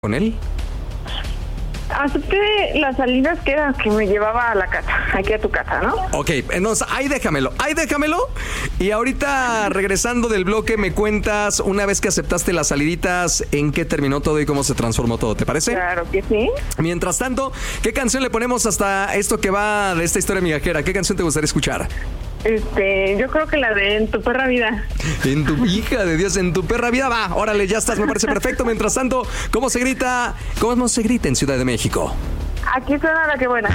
con él? Acepté las salidas que me llevaba a la casa, aquí a tu casa, ¿no? Ok, entonces ahí déjamelo. Y ahorita regresando del bloque me cuentas, una vez que aceptaste las saliditas, en qué terminó todo y cómo se transformó todo, ¿te parece? Claro que sí. Mientras tanto, ¿qué canción le ponemos hasta esto que va de esta historia migajera? ¿Qué canción te gustaría escuchar? Yo creo que la de En tu perra vida. En tu hija de Dios, en tu perra vida, va, órale, ya estás, me parece perfecto. Mientras tanto, ¿cómo se grita en Ciudad de México? Aquí suena la que buena.